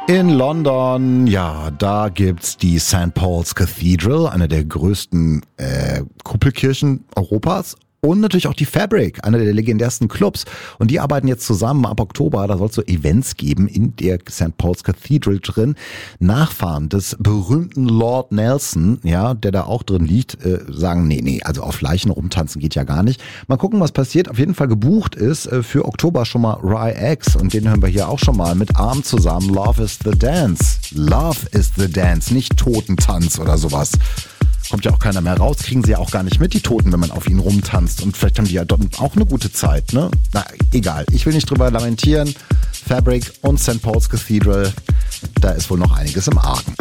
In London, ja, da gibt's die St. Paul's Cathedral, eine der größten Kuppelkirchen Europas. Und natürlich auch die Fabric, einer der legendärsten Clubs. Und die arbeiten jetzt zusammen ab Oktober. Da soll es so Events geben in der St. Paul's Cathedral drin. Nachfahren des berühmten Lord Nelson, ja, der da auch drin liegt, sagen, nee, also auf Leichen rumtanzen geht ja gar nicht. Mal gucken, was passiert. Auf jeden Fall gebucht ist für Oktober schon mal RyX. Und den hören wir hier auch schon mal mit Arm zusammen. Love is the Dance. Love is the Dance, nicht Totentanz oder sowas. Kommt ja auch keiner mehr raus, kriegen sie ja auch gar nicht mit, die Toten, wenn man auf ihnen rumtanzt. Und vielleicht haben die ja dort auch eine gute Zeit, ne? Na, egal. Ich will nicht drüber lamentieren. Fabric und St. Paul's Cathedral, da ist wohl noch einiges im Argen.